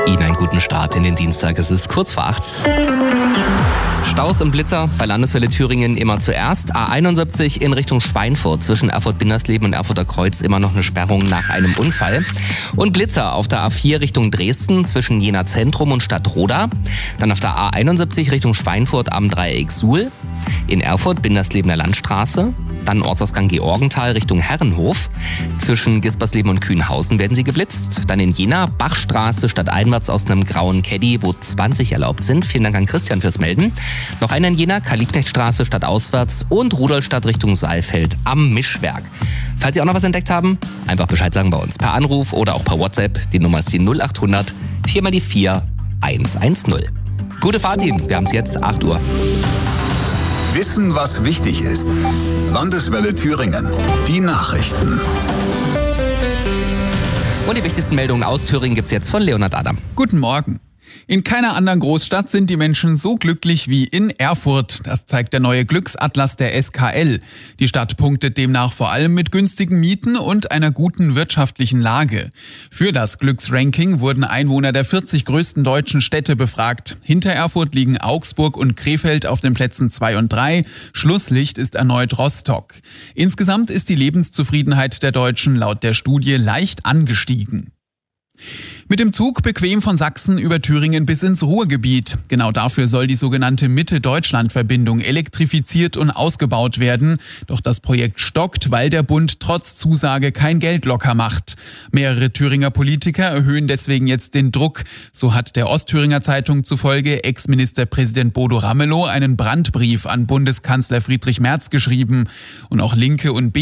Ihnen einen guten Start in den Dienstag. Es ist kurz vor 8. Staus und Blitzer bei Landeswelle Thüringen immer zuerst. A71 in Richtung Schweinfurt zwischen Erfurt-Bindersleben und Erfurter Kreuz immer noch eine Sperrung nach einem Unfall. Und Blitzer auf der A4 Richtung Dresden zwischen Jena Zentrum und Stadtroda. Dann auf der A71 Richtung Schweinfurt am Dreieck Suhl. In Erfurt Binderslebener Landstraße. Dann Ortsausgang Georgenthal Richtung Herrenhof. Zwischen Gispersleben und Kühnhausen werden sie geblitzt. Dann in Jena Bachstraße stadteinwärts aus einem grauen Caddy, wo 20 erlaubt sind. Vielen Dank an Christian fürs Melden. Noch einer in Jena, Karl-Liebknecht-Straße stadtauswärts und Rudolstadt Richtung Saalfeld am Mischwerk. Falls Sie auch noch was entdeckt haben, einfach Bescheid sagen bei uns. Per Anruf oder auch per WhatsApp. Die Nummer ist die 0800 4x4 110. Gute Fahrt Ihnen. Wir haben es jetzt 8 Uhr. Wissen, was wichtig ist. Landeswelle Thüringen. Die Nachrichten. Und die wichtigsten Meldungen aus Thüringen gibt's jetzt von Leonhard Adam. Guten Morgen. In keiner anderen Großstadt sind die Menschen so glücklich wie in Erfurt. Das zeigt der neue Glücksatlas der SKL. Die Stadt punktet demnach vor allem mit günstigen Mieten und einer guten wirtschaftlichen Lage. Für das Glücksranking wurden Einwohner der 40 größten deutschen Städte befragt. Hinter Erfurt liegen Augsburg und Krefeld auf den Plätzen 2 und 3. Schlusslicht ist erneut Rostock. Insgesamt ist die Lebenszufriedenheit der Deutschen laut der Studie leicht angestiegen. Mit dem Zug bequem von Sachsen über Thüringen bis ins Ruhrgebiet. Genau dafür soll die sogenannte Mitte-Deutschland-Verbindung elektrifiziert und ausgebaut werden. Doch das Projekt stockt, weil der Bund trotz Zusage kein Geld locker macht. Mehrere Thüringer Politiker erhöhen deswegen jetzt den Druck. So hat der Ostthüringer Zeitung zufolge Ex-Ministerpräsident Bodo Ramelow einen Brandbrief an Bundeskanzler Friedrich Merz geschrieben. Und auch Linke und